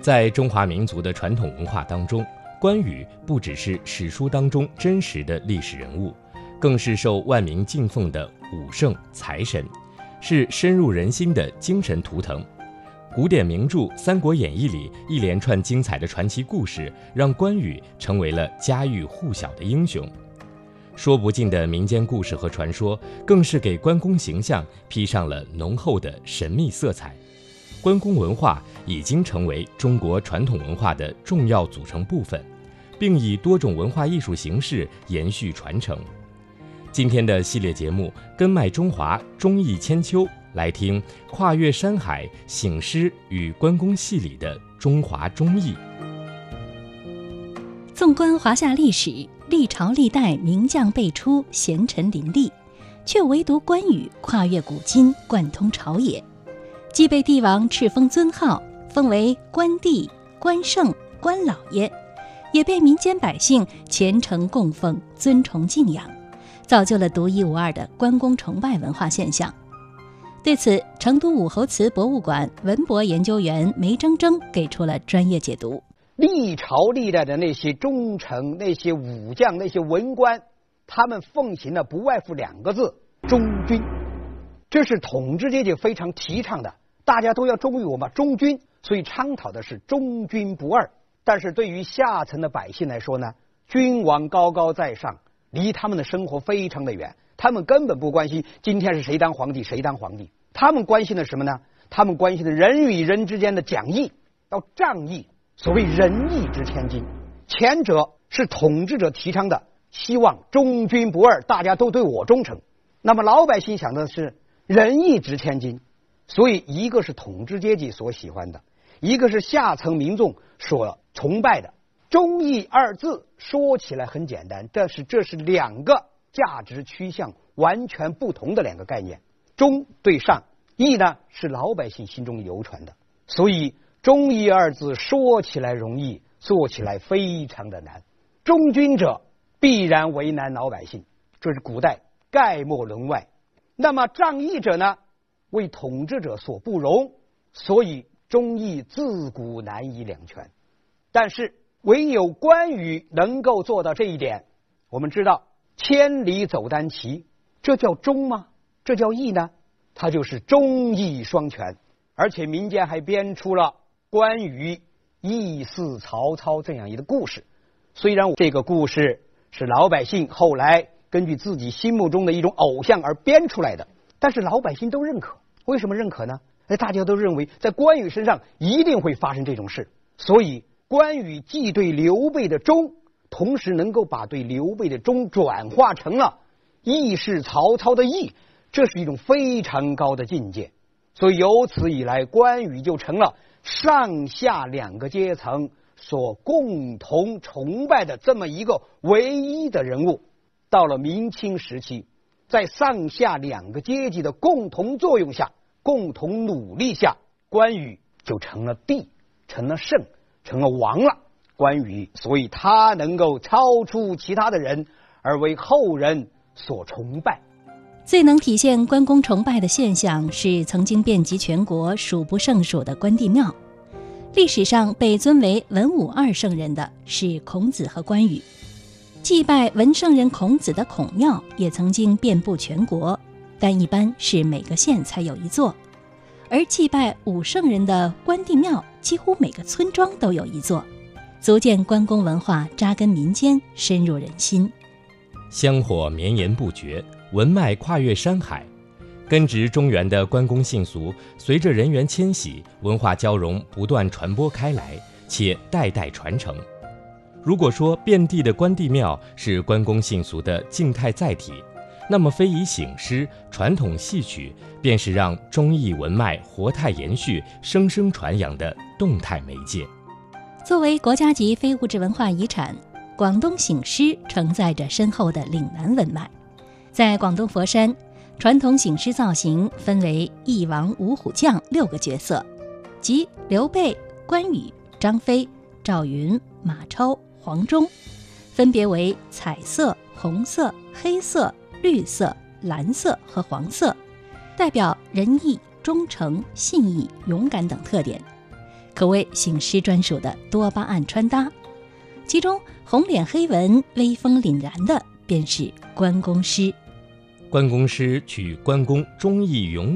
在中华民族的传统文化当中，关羽不只是史书当中真实的历史人物，更是受万民敬奉的武圣财神，是深入人心的精神图腾。古典名著《三国演义》里一连串精彩的传奇故事，让关羽成为了家喻户晓的英雄。说不尽的民间故事和传说，更是给关公形象披上了浓厚的神秘色彩。关公文化已经成为中国传统文化的重要组成部分，并以多种文化艺术形式延续传承。今天的系列节目《根脉中华忠义千秋》，来听跨越山海醒狮与关公戏里的中华忠义。 纵观华夏历史，历朝历代名将辈出，贤臣林立，却唯独关羽跨越古今，贯通朝野，既被帝王敕封尊号，封为关帝、关圣、关老爷，也被民间百姓虔诚供奉、尊崇敬仰，造就了独一无二的关公崇拜文化现象。对此，成都武侯祠博物馆文博研究员梅铮铮给出了专业解读。 历朝历代的那些忠臣、那些武将、那些文官，他们奉行的不外乎2个字：忠君。这是统治阶级非常提倡的，大家都要忠于我们忠君，所以倡导的是忠君不二。但是对于下层的百姓来说呢，君王高高在上，离他们的生活非常的远，他们根本不关心今天是谁当皇帝谁当皇帝，他们关心的什么呢？他们关心的人与人之间的讲义，要仗义，所谓仁义之千金。前者是统治者提倡的，希望忠君不二，大家都对我忠诚。那么老百姓想的是仁义值千金，所以一个是统治阶级所喜欢的，一个是下层民众所崇拜的。忠义2字说起来很简单，但是这是2个价值趋向完全不同的2个概念。忠对上，义呢是老百姓心中流传的，所以忠义2字说起来容易，做起来非常的难。忠君者必然为难老百姓，这是古代概莫论外。那么仗义者呢，为统治者所不容，所以忠义自古难以两全。但是唯有关羽能够做到这一点。我们知道千里走单骑，这叫忠吗？这叫义呢？它就是忠义双全。而且民间还编出了关羽义似曹操这样一个故事。虽然这个故事是老百姓后来根据自己心目中的一种偶像而编出来的，但是老百姓都认可。为什么认可呢？大家都认为在关羽身上一定会发生这种事，所以关羽既对刘备的忠，同时能够把对刘备的忠转化成了义是曹操的义，这是一种非常高的境界。所以由此以来，关羽就成了上下2个阶层所共同崇拜的这么一个唯一的人物。到了明清时期，在上下2个阶级的共同作用下，共同努力下，关羽就成了帝，成了圣，成了王了。关羽所以他能够超出其他的人，而为后人所崇拜。 最能体现关公崇拜的现象是曾经遍及全国数不胜数的关帝庙。历史上被尊为文武2圣人的是孔子和关羽，祭拜文圣人孔子的孔庙也曾经遍布全国，但一般是每个县才有一座，而祭拜武圣人的关帝庙几乎每个村庄都有一座，足见关公文化扎根民间，深入人心。 香火绵延不绝，文脉跨越山海，根植中原的关公信俗，随着人员迁徙，文化交融不断传播开来，且代代传承。如果说遍地的关帝庙是关公信俗的静态载体，那么非遗醒狮、传统戏曲便是让忠义文脉活态延续、生生传扬的动态媒介。 作为国家级非物质文化遗产，广东醒狮承载着深厚的岭南文脉。在广东佛山，传统醒狮造型分为一王五虎将6个角色，即刘备、关羽、张飞、赵云、马超、黄忠，分别为彩色、红色、黑色、绿色、蓝色和黄色，代表仁义、忠诚、信义、勇敢等特点。 可谓醒狮专属的多巴胺穿搭。其中红脸黑纹、威风凛然的便是关公狮。 关公狮取关公忠义勇